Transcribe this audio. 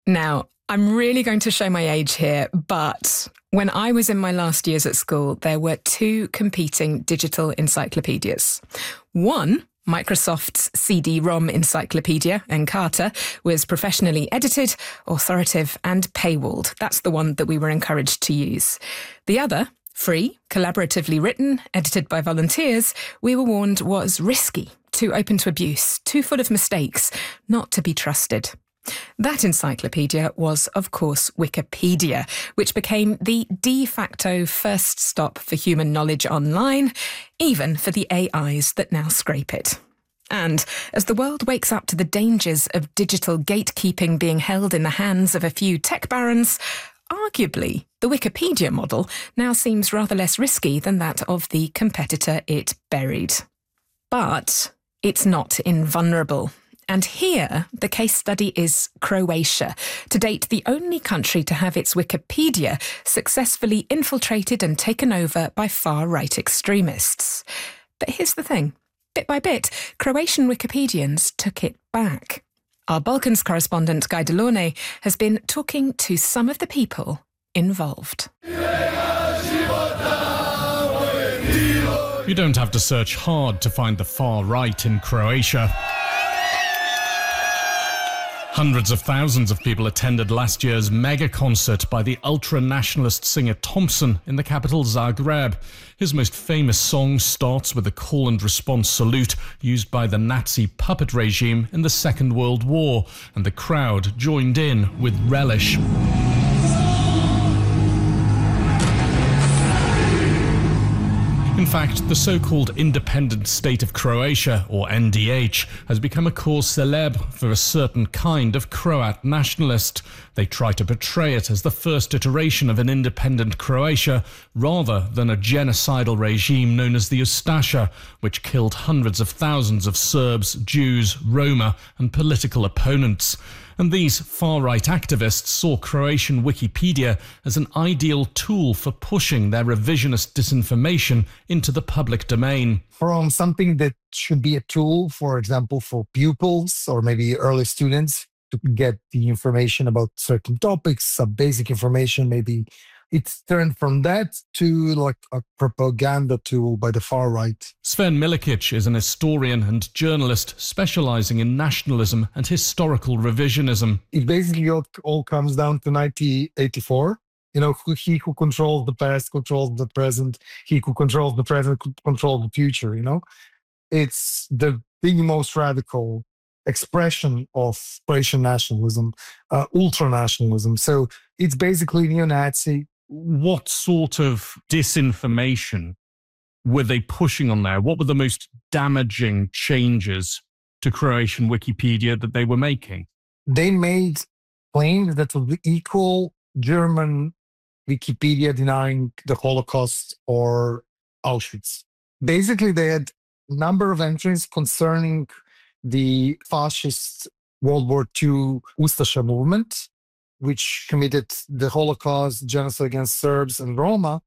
Now, I'm really going to show my age here, but when I was in my last years at school, there were two competing digital encyclopedias. One, Microsoft's CD-ROM encyclopedia, Encarta, was professionally edited, authoritative, and paywalled. That's the one that we were encouraged to use. The other, free, collaboratively written, edited by volunteers, we were warned was risky, too open to abuse, too full of mistakes, not to be trusted. That encyclopedia was, of course, Wikipedia, which became the de facto first stop for human knowledge online, even for the AIs that now scrape it. And as the world wakes up to the dangers of digital gatekeeping being held in the hands of a few tech barons, arguably, the Wikipedia model now seems rather less risky than that of the competitor it buried. But it's not invulnerable. And here, the case study is Croatia, to date the only country to have its Wikipedia successfully infiltrated and taken over by far-right extremists. But here's the thing. Bit by bit, Croatian Wikipedians took it back. Our Balkans correspondent Guy Delorme has been talking to some of the people involved. You don't have to search hard to find the far right in Croatia. Hundreds of thousands of people attended last year's mega concert by the ultra-nationalist singer Thompson in the capital Zagreb. His most famous song starts with a call and response salute used by the Nazi puppet regime in the Second World War, and the crowd joined in with relish. In fact, the so-called Independent State of Croatia, or NDH, has become a cause célèbre for a certain kind of Croat nationalist. They try to portray it as the first iteration of an independent Croatia, rather than a genocidal regime known as the Ustasha, which killed hundreds of thousands of Serbs, Jews, Roma, and political opponents. And these far-right activists saw Croatian Wikipedia as an ideal tool for pushing their revisionist disinformation into the public domain. From something that should be a tool, for example, for pupils or maybe early students to get the information about certain topics, some basic information, maybe it's turned from that to like a propaganda tool by the far right. Sven Milikic is an historian and journalist specializing in nationalism and historical revisionism. It basically all comes down to 1984. You know, he who controls the past controls the present. He who controls the present controls the future, you know. It's the most radical expression of Croatian nationalism, ultra-nationalism. So it's basically neo-Nazi. What sort of disinformation were they pushing on there? What were the most damaging changes to Croatian Wikipedia that they were making? They made claims that would equal German Wikipedia denying the Holocaust or Auschwitz. Basically, they had a number of entries concerning the fascist World War II Ustasha movement, which committed the Holocaust, genocide against Serbs and Roma.